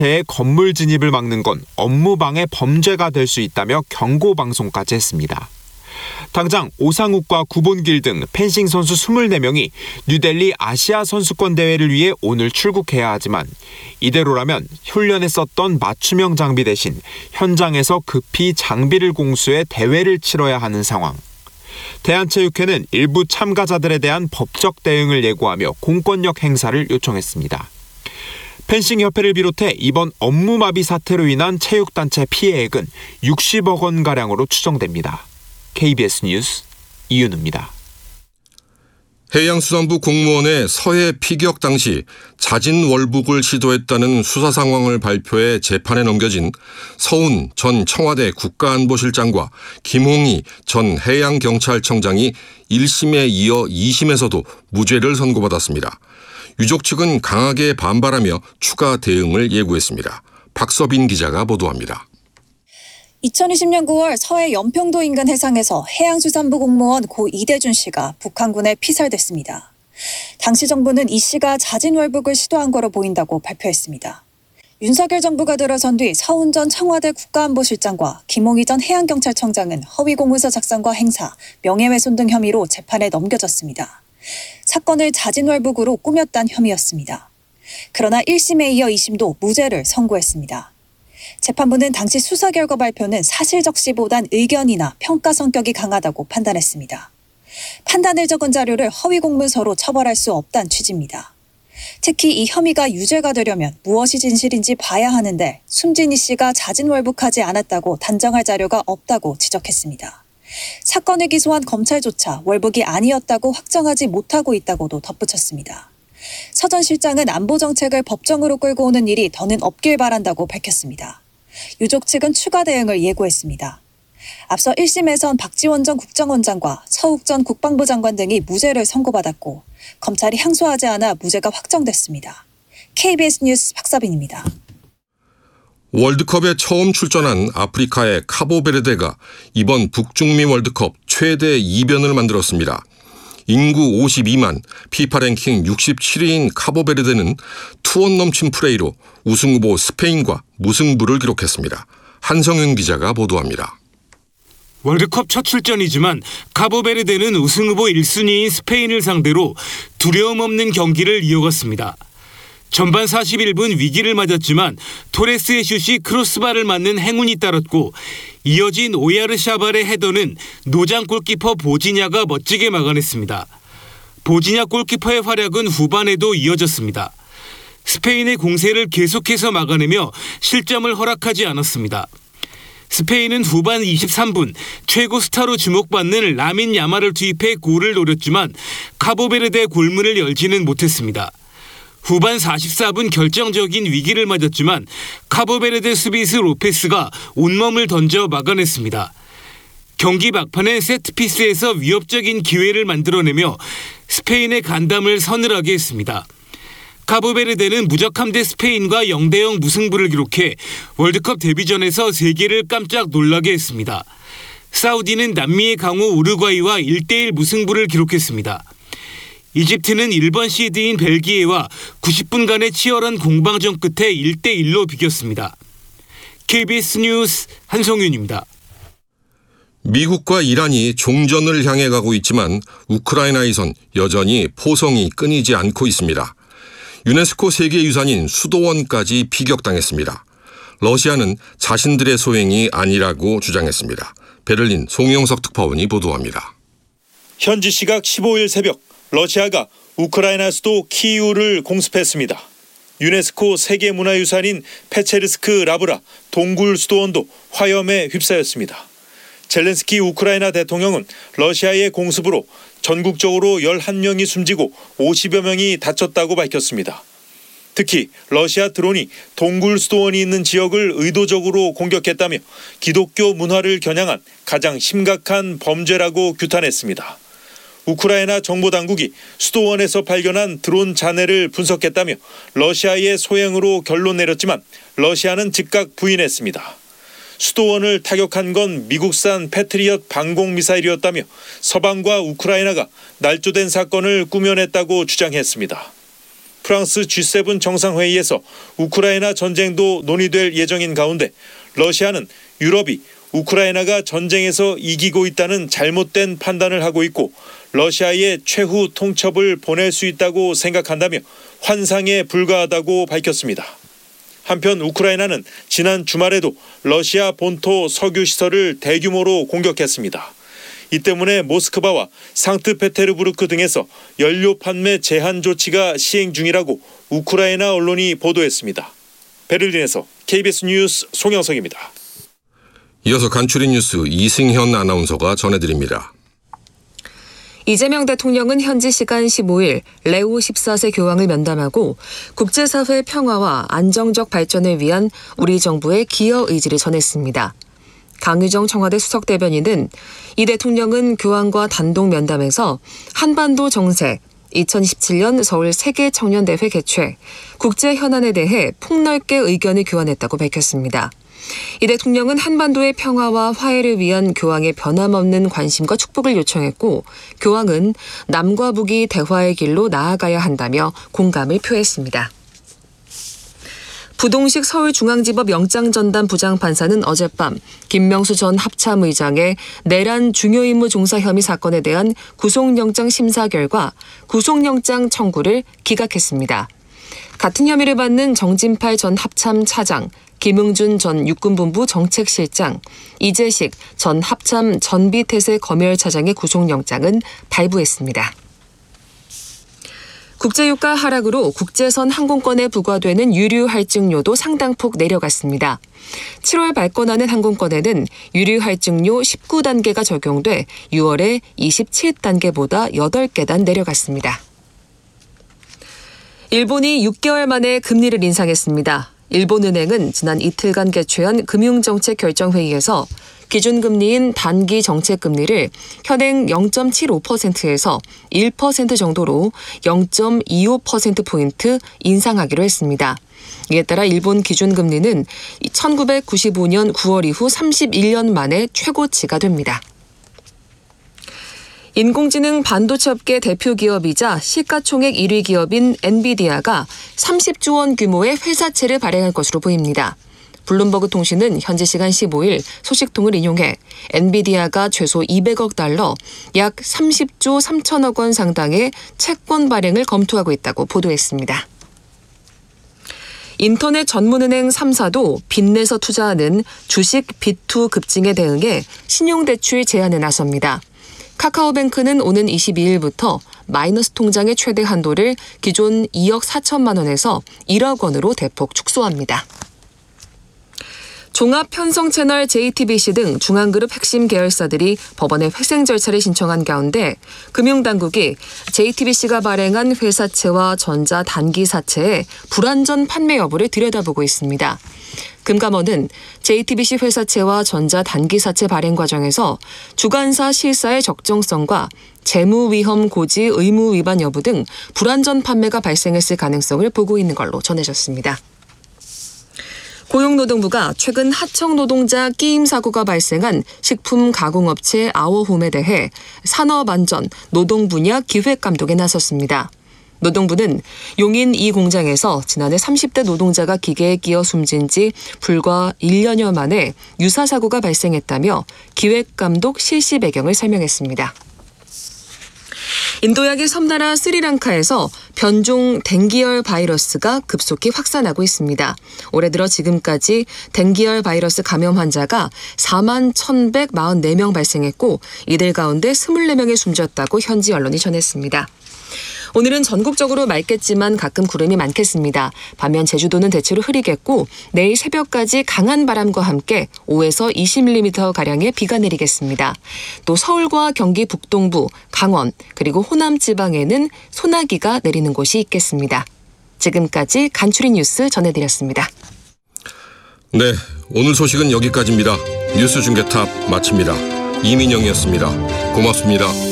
의 건물 진입을 막는 건 업무방해 범죄가 될 수 있다며 경고 방송까지 했습니다. 당장 오상욱과 구본길 등 펜싱 선수 24명이 뉴델리 아시아 선수권 대회를 위해 오늘 출국해야 하지만 이대로라면 훈련에 썼던 맞춤형 장비 대신 현장에서 급히 장비를 공수해 대회를 치러야 하는 상황. 대한체육회는 일부 참가자들에 대한 법적 대응을 예고하며 공권력 행사를 요청했습니다. 펜싱협회를 비롯해 이번 업무마비 사태로 인한 체육단체 피해액은 60억 원가량으로 추정됩니다. KBS 뉴스 이윤우입니다. 해양수산부 공무원의 서해 피격 당시 자진 월북을 시도했다는 수사 상황을 발표해 재판에 넘겨진 서훈 전 청와대 국가안보실장과 김홍희 전 해양경찰청장이 1심에 이어 2심에서도 무죄를 선고받았습니다. 유족 측은 강하게 반발하며 추가 대응을 예고했습니다. 박서빈 기자가 보도합니다. 2020년 9월 서해 연평도 인근 해상에서 해양수산부 공무원 고 이대준 씨가 북한군에 피살됐습니다. 당시 정부는 이 씨가 자진 월북을 시도한 거로 보인다고 발표했습니다. 윤석열 정부가 들어선 뒤 서훈 전 청와대 국가안보실장과 김홍희 전 해양경찰청장은 허위공문서 작성과 행사, 명예훼손 등 혐의로 재판에 넘겨졌습니다. 사건을 자진 월북으로 꾸몄다는 혐의였습니다. 그러나 1심에 이어 2심도 무죄를 선고했습니다. 재판부는 당시 수사 결과 발표는 사실적시보단 의견이나 평가 성격이 강하다고 판단했습니다. 판단을 적은 자료를 허위 공문서로 처벌할 수 없다는 취지입니다. 특히 이 혐의가 유죄가 되려면 무엇이 진실인지 봐야 하는데 숨진 이 씨가 자진 월북하지 않았다고 단정할 자료가 없다고 지적했습니다. 사건을 기소한 검찰조차 월북이 아니었다고 확정하지 못하고 있다고도 덧붙였습니다. 서 전 실장은 안보 정책을 법정으로 끌고 오는 일이 더는 없길 바란다고 밝혔습니다. 유족 측은 추가 대응을 예고했습니다. 앞서 1심에선 박지원 전 국정원장과 서욱 전 국방부 장관 등이 무죄를 선고받았고 검찰이 항소하지 않아 무죄가 확정됐습니다. KBS 뉴스 박서빈입니다. 월드컵에 처음 출전한 아프리카의 카보베르데가 이번 북중미 월드컵 최대 이변을 만들었습니다. 인구 52만, 피파 랭킹 67위인 카보베르데는 투혼 넘친 플레이로 우승 후보 스페인과 무승부를 기록했습니다. 한성윤 기자가 보도합니다. 월드컵 첫 출전이지만 카보베르데는 우승 후보 1순위인 스페인을 상대로 두려움 없는 경기를 이어갔습니다. 전반 41분 위기를 맞았지만 토레스의 슛이 크로스바를 맞는 행운이 따랐고 이어진 오야르샤발의 헤더는 노장 골키퍼 보지냐가 멋지게 막아냈습니다. 보지냐 골키퍼의 활약은 후반에도 이어졌습니다. 스페인의 공세를 계속해서 막아내며 실점을 허락하지 않았습니다. 스페인은 후반 23분 최고 스타로 주목받는 라민 야말을 투입해 골을 노렸지만 카보베르데 골문을 열지는 못했습니다. 후반 44분 결정적인 위기를 맞았지만 카보베르데 수비수 로페스가 온몸을 던져 막아냈습니다. 경기 막판에 세트피스에서 위협적인 기회를 만들어내며 스페인의 간담을 서늘하게 했습니다. 카보베르데는 무적함 대 스페인과 0대0 무승부를 기록해 월드컵 데뷔전에서 세계를 깜짝 놀라게 했습니다. 사우디는 남미의 강호 우루과이와 1대1 무승부를 기록했습니다. 이집트는 일본 시드인 벨기에와 90분간의 치열한 공방전 끝에 1대1로 비겼습니다. KBS 뉴스 한성윤입니다. 미국과 이란이 종전을 향해 가고 있지만 우크라이나에선 여전히 포성이 끊이지 않고 있습니다. 유네스코 세계유산인 수도원까지 피격당했습니다. 러시아는 자신들의 소행이 아니라고 주장했습니다. 베를린 송영석 특파원이 보도합니다. 현지 시각 15일 새벽 러시아가 우크라이나 수도 키이우를 공습했습니다. 유네스코 세계문화유산인 페체르스크 라브라 동굴 수도원도 화염에 휩싸였습니다. 젤렌스키 우크라이나 대통령은 러시아의 공습으로 전국적으로 11명이 숨지고 50여 명이 다쳤다고 밝혔습니다. 특히 러시아 드론이 동굴 수도원이 있는 지역을 의도적으로 공격했다며 기독교 문화를 겨냥한 가장 심각한 범죄라고 규탄했습니다. 우크라이나 정보당국이 수도원에서 발견한 드론 잔해를 분석했다며 러시아의 소행으로 결론 내렸지만 러시아는 즉각 부인했습니다. 수도원을 타격한 건 미국산 패트리엇 방공미사일이었다며 서방과 우크라이나가 날조된 사건을 꾸며냈다고 주장했습니다. 프랑스 G7 정상회의에서 우크라이나 전쟁도 논의될 예정인 가운데 러시아는 유럽이 우크라이나가 전쟁에서 이기고 있다는 잘못된 판단을 하고 있고 러시아의 최후 통첩을 보낼 수 있다고 생각한다며 환상에 불과하다고 밝혔습니다. 한편 우크라이나는 지난 주말에도 러시아 본토 석유 시설을 대규모로 공격했습니다. 이 때문에 모스크바와 상트페테르부르크 등에서 연료 판매 제한 조치가 시행 중이라고 우크라이나 언론이 보도했습니다. 베를린에서 KBS 뉴스 송영석입니다. 이어서 간추린 뉴스 이승현 아나운서가 전해드립니다. 이재명 대통령은 현지 시간 15일 레오 14세 교황을 면담하고 국제사회 평화와 안정적 발전을 위한 우리 정부의 기여 의지를 전했습니다. 강유정 청와대 수석대변인은 이 대통령은 교황과 단독 면담에서 한반도 정세, 2017년 서울 세계청년대회 개최, 국제 현안에 대해 폭넓게 의견을 교환했다고 밝혔습니다. 이 대통령은 한반도의 평화와 화해를 위한 교황의 변함없는 관심과 축복을 요청했고 교황은 남과 북이 대화의 길로 나아가야 한다며 공감을 표했습니다. 부동식 서울중앙지법 영장전담 부장판사는 어젯밤 김명수 전 합참의장의 내란 중요임무 종사 혐의 사건에 대한 구속영장 심사 결과 구속영장 청구를 기각했습니다. 같은 혐의를 받는 정진팔 전 합참 차장, 김응준 전 육군본부 정책실장, 이재식 전 합참 전비태세 검열차장의 구속영장은 발부했습니다. 국제유가 하락으로 국제선 항공권에 부과되는 유류 할증료도 상당폭 내려갔습니다. 7월 발권하는 항공권에는 유류 할증료 19단계가 적용돼 6월에 27단계보다 8계단 내려갔습니다. 일본이 6개월 만에 금리를 인상했습니다. 일본은행은 지난 이틀간 개최한 금융정책결정회의에서 기준금리인 단기 정책금리를 현행 0.75%에서 1% 정도로 0.25%포인트 인상하기로 했습니다. 이에 따라 일본 기준금리는 1995년 9월 이후 31년 만에 최고치가 됩니다. 인공지능 반도체 업계 대표 기업이자 시가총액 1위 기업인 엔비디아가 30조 원 규모의 회사채를 발행할 것으로 보입니다. 블룸버그 통신은 현지 시간 15일 소식통을 인용해 엔비디아가 최소 200억 달러, 약 30조 3천억 원 상당의 채권 발행을 검토하고 있다고 보도했습니다. 인터넷 전문은행 3사도 빚내서 투자하는 주식 빚투 급증에 대응해 신용대출 제한에 나섭니다. 카카오뱅크는 오는 22일부터 마이너스 통장의 최대 한도를 기존 2억 4천만 원에서 1억 원으로 대폭 축소합니다. 종합편성채널 JTBC 등 중앙그룹 핵심 계열사들이 법원에 회생 절차를 신청한 가운데 금융당국이 JTBC가 발행한 회사채와 전자단기사채의 불완전 판매 여부를 들여다보고 있습니다. 금감원은 JTBC 회사채와 전자단기사채 발행 과정에서 주관사 실사의 적정성과 재무위험 고지 의무 위반 여부 등 불완전 판매가 발생했을 가능성을 보고 있는 걸로 전해졌습니다. 고용노동부가 최근 하청 노동자 끼임 사고가 발생한 식품 가공업체 아워홈에 대해 산업안전, 노동 분야 기획감독에 나섰습니다. 노동부는 용인 이 공장에서 지난해 30대 노동자가 기계에 끼어 숨진 지 불과 1년여 만에 유사 사고가 발생했다며 기획감독 실시 배경을 설명했습니다. 인도양의 섬나라 스리랑카에서 변종 댕기열 바이러스가 급속히 확산하고 있습니다. 올해 들어 지금까지 댕기열 바이러스 감염 환자가 4만 1,144명 발생했고 이들 가운데 24명이 숨졌다고 현지 언론이 전했습니다. 오늘은 전국적으로 맑겠지만 가끔 구름이 많겠습니다. 반면 제주도는 대체로 흐리겠고 내일 새벽까지 강한 바람과 함께 5에서 20mm가량의 비가 내리겠습니다. 또 서울과 경기 북동부, 강원 그리고 호남 지방에는 소나기가 내리는 곳이 있겠습니다. 지금까지 간추린 뉴스 전해드렸습니다. 네, 오늘 소식은 여기까지입니다. 뉴스 중계탑 마칩니다. 이민영이었습니다. 고맙습니다.